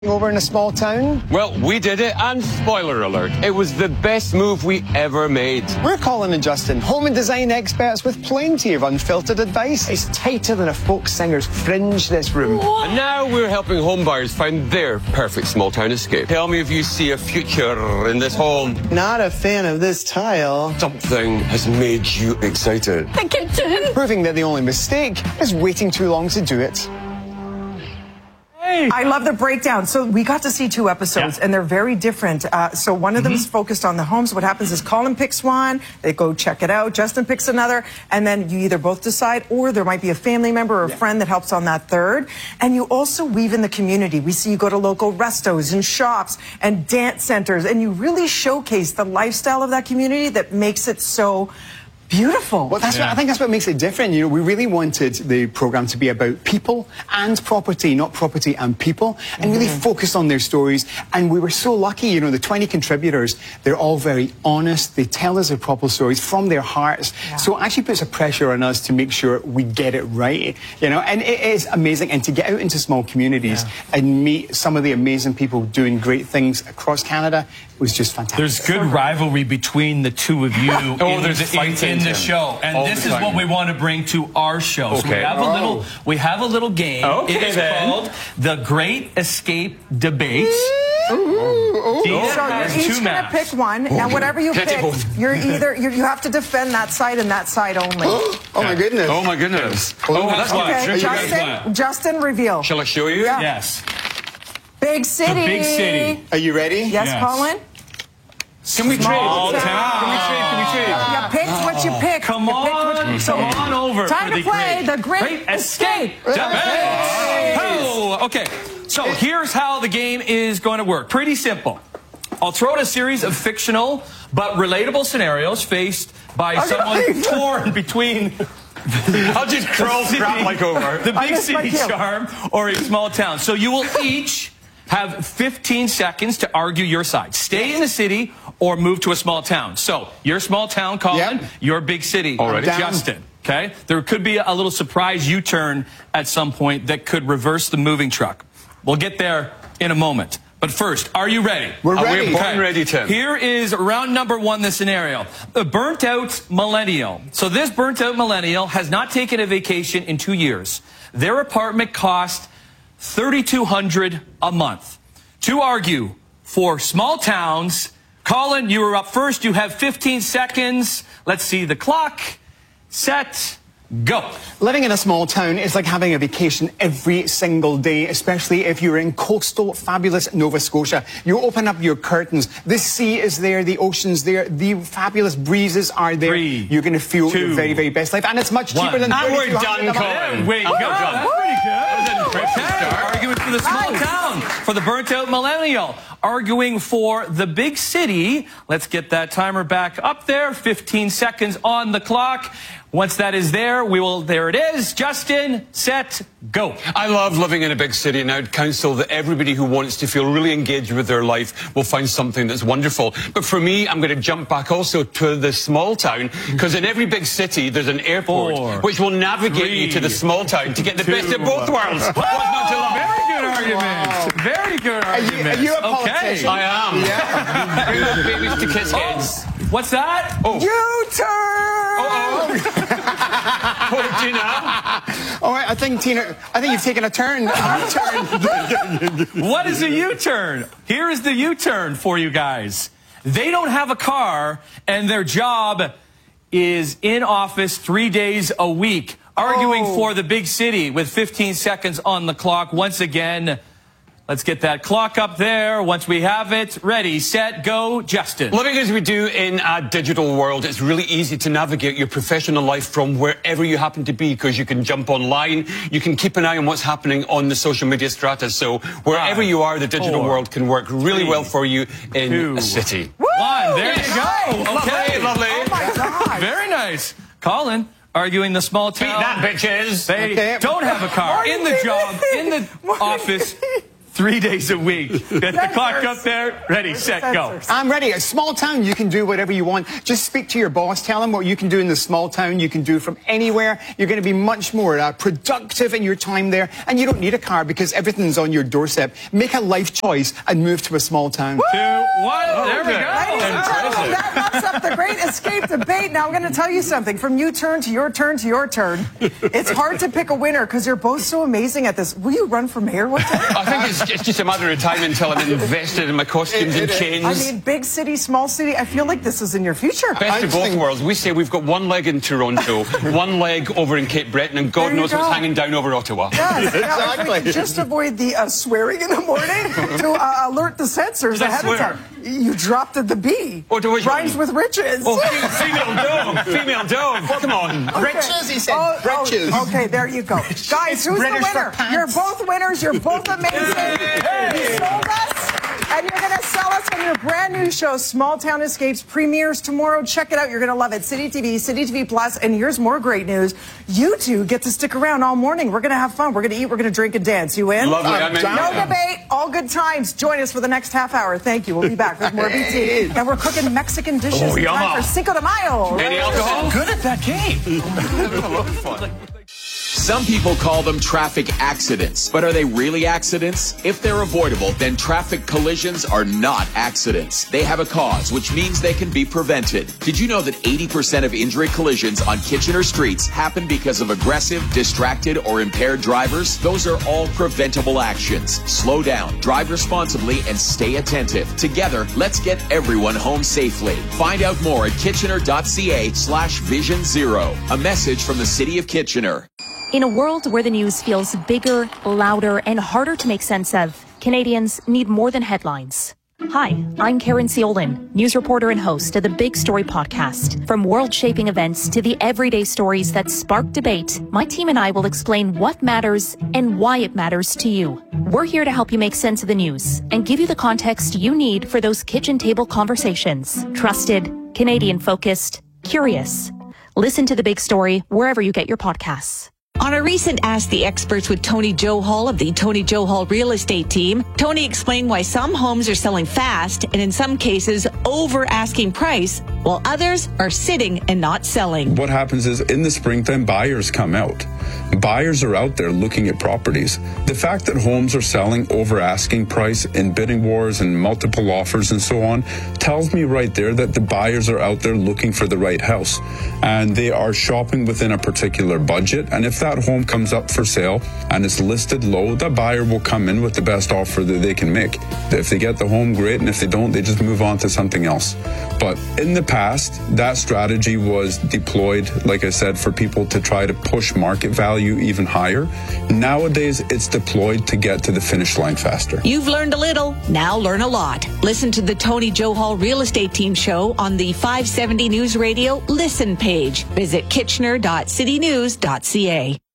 Over in a small town? Well, we did it, and spoiler alert, it was the best move we ever made. We're Colin and Justin, home and design experts with plenty of unfiltered advice. It's tighter than a folk singer's fringe, this room. What? And now we're helping home buyers find their perfect small town escape. Tell me if you see a future in this home. Not a fan of this tile. Something has made you excited. The kitchen! Proving that the only mistake is waiting too long to do it. I love the breakdown. So we got to see 2 episodes, and they're very different. So one of them is focused on the homes. What happens is Colin picks one, they go check it out, Justin picks another, and then you either both decide, or there might be a family member or a friend that helps on that third. And you also weave in the community. We see you go to local restos and shops and dance centers, and you really showcase the lifestyle of that community that makes it so beautiful. Well, that's what, I think that's what makes it different. You know, we really wanted the programme to be about people and property, not property and people, and really focus on their stories. And we were so lucky, you know, the 20 contributors, they're all very honest. They tell us their proper stories from their hearts. So it actually puts a pressure on us to make sure we get it right, you know, and it is amazing. And to get out into small communities and meet some of the amazing people doing great things across Canada was just fantastic. There's good rivalry between the two of you in the show, and this is what we want to bring to our show. So we have a little game. It is called the Great Escape Debates. So you're each going to pick one, and whatever you pick, you're either you have to defend that side and that side only. Oh my goodness! Oh my goodness! Oh, that's okay. Justin, reveal. Shall I show you? Yeah. Yes. Big city. The big city. Are you ready? Yes, Colin. Can we trade? Small Can town. we trade? You picked what you picked. Come on, come on over. Time for to play the Great Escape. Oh, okay. So here's how the game is going to work. Pretty simple. I'll throw out a series of fictional but relatable scenarios faced by someone torn between I'll just crap like over. the big city charm or a small town. So you will each have 15 seconds to argue your side. Stay in the city or move to a small town. So, your small town, Colin, your big city, Justin. Okay? There could be a little surprise U-turn at some point that could reverse the moving truck. We'll get there in a moment. But first, are you ready? We're ready. We're ready, Tim. Here is round number 1, the scenario. The burnt-out millennial. So this burnt-out millennial has not taken a vacation in 2 years. Their apartment cost $3,200 a month. To argue for small towns, Colin, you are up first. You have 15 seconds. Let's see the clock. Set. Go. Living in a small town is like having a vacation every single day, especially if you're in coastal, fabulous Nova Scotia. You open up your curtains. The sea is there, the ocean's there, the fabulous breezes are there. 3, you're going to feel 2, your very, very best life. And it's much cheaper than we're done, Colin. Wait, that's pretty good. Arguing for the small town, for the burnt-out millennial. Arguing for the big city. Let's get that timer back up there. 15 seconds on the clock. Once that is there, there it is. Justin, set, go. I love living in a big city, and I'd counsel that everybody who wants to feel really engaged with their life will find something that's wonderful. But for me, I'm going to jump back also to the small town, because in every big city, there's an airport, which will navigate you to the small town to get the best of both worlds. What's not to love? Very good argument. Very good argument. Are you a politician? I am. Yeah. Bring those babies to kiss heads. What's that? U-turn! Oh, Tina. All right, I think you've taken a turn. What is a U-turn? Here is the U-turn for you guys. They don't have a car, and their job is in office 3 days a week, arguing for the big city with 15 seconds on the clock. Once again, let's get that clock up there. Once we have it, ready, set, go, Justin. Living as we do in a digital world, it's really easy to navigate your professional life from wherever you happen to be, because you can jump online, you can keep an eye on what's happening on the social media strata. So wherever you are, the digital world can work really well for you in a city. 1, there you go. Okay, lovely. Oh my God. Very nice. Colin, arguing the small town. Beat that, bitches. They don't have a car. In the job, in the office, 3 days a week. Get the clock up there. Ready, set, go. I'm ready. A small town, you can do whatever you want. Just speak to your boss. Tell him what you can do in the small town. You can do from anywhere. You're going to be much more productive in your time there. And you don't need a car because everything's on your doorstep. Make a life choice and move to a small town. 2, 1. There we go. Ladies and gentlemen, that wraps up the Great Escape debate. Now I'm going to tell you something. From you turn to your turn to your turn, it's hard to pick a winner because you're both so amazing at this. Will you run for mayor one day? I think it's just a matter of time until I'm invested in my costumes and chains. I mean, big city, small city, I feel like this is in your future. Best of both worlds. We say we've got one leg in Toronto, one leg over in Cape Breton, and God knows what's hanging down over Ottawa. Yes, now, if we could just avoid the swearing in the morning to alert the censors ahead of time. You dropped the B. Oh, rhymes with riches. Oh, female dove. Female dove. Come on. Okay. Riches, he said. Riches. Okay, there you go. Guys, who's British the winner? You're both winners. You're both amazing. You sold us. And you're going to sell us on your brand new show, Small Town Escapes, premieres tomorrow. Check it out. You're going to love it. City TV, City TV Plus. And here's more great news. You two get to stick around all morning. We're going to have fun. We're going to eat. We're going to drink and dance. You in? Lovely. I'm in. No debate. All good times. Join us for the next half hour. Thank you. We'll be back with more BT. And we're cooking Mexican dishes in time for Cinco de Mayo. Any alcohol? Good at that game. A lot of fun. Some people call them traffic accidents, but are they really accidents? If they're avoidable, then traffic collisions are not accidents. They have a cause, which means they can be prevented. Did you know that 80% of injury collisions on Kitchener streets happen because of aggressive, distracted, or impaired drivers? Those are all preventable actions. Slow down, drive responsibly, and stay attentive. Together, let's get everyone home safely. Find out more at kitchener.ca/Vision Zero. A message from the City of Kitchener. In a world where the news feels bigger, louder, and harder to make sense of, Canadians need more than headlines. Hi, I'm Karen Ciolin, news reporter and host of the Big Story podcast. From world-shaping events to the everyday stories that spark debate, my team and I will explain what matters and why it matters to you. We're here to help you make sense of the news and give you the context you need for those kitchen table conversations. Trusted, Canadian-focused, curious. Listen to The Big Story wherever you get your podcasts. On a recent Ask the Experts with Tony Johal of the Tony Johal Real Estate Team, Tony explained why some homes are selling fast and in some cases over asking price, while others are sitting and not selling. What happens is in the springtime, buyers come out. Buyers are out there looking at properties. The fact that homes are selling over asking price in bidding wars and multiple offers and so on tells me right there that the buyers are out there looking for the right house and they are shopping within a particular budget. And if that home comes up for sale and it's listed low, the buyer will come in with the best offer that they can make. If they get the home, great, and if they don't, they just move on to something else. But in the past, that strategy was deployed, like I said, for people to try to push market value even higher. Nowadays, it's deployed to get to the finish line faster. You've learned a little, now learn a lot. Listen to the Tony Johal Real Estate Team show on the 570 News Radio Listen page. Visit kitchener.citynews.ca.